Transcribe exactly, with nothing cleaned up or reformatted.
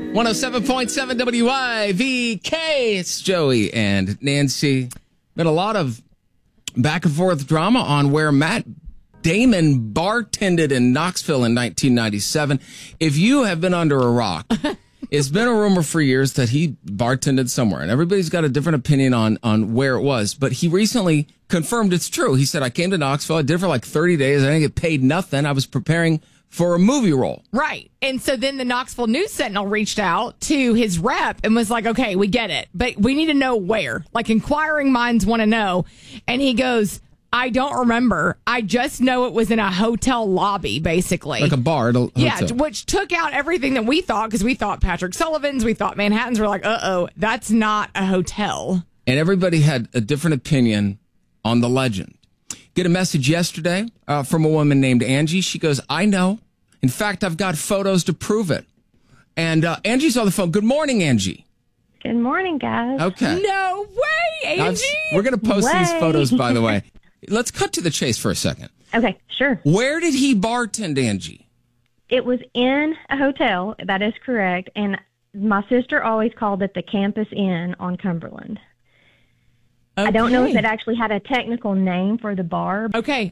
one oh seven point seven W I V K. It's Joey and Nancy. Been a lot of back and forth drama on where Matt Damon bartended in Knoxville in nineteen ninety-seven. If you have been under a rock, it's been a rumor for years that he bartended somewhere, and everybody's got a different opinion on, on where it was. But he recently confirmed it's true. He said, I came to Knoxville. I did it for like thirty days. I didn't get paid nothing. I was preparing for a movie role. Right. And so then the Knoxville News Sentinel reached out to his rep and was like, okay, we get it, but we need to know where. Like, inquiring minds want to know. And he goes, I don't remember. I just know it was in a hotel lobby, basically. Like a bar at a hotel. Yeah, which took out everything that we thought, because we thought Patrick Sullivan's, we thought Manhattan's. We're like, uh-oh, that's not a hotel. And everybody had a different opinion on the legend. Get a message yesterday uh, from a woman named Angie. She goes, I know. In fact, I've got photos to prove it. And uh, Angie's on the phone. Good morning, Angie. Good morning, guys. Okay. No way, Angie. I've, we're going to post Way. these photos, by the way. Let's cut to the chase for a second. Okay, sure. Where did he bartend, Angie? It was in a hotel. That is correct. And my sister always called it the Campus Inn on Cumberland. Okay. I don't know if it actually had a technical name for the bar. Okay,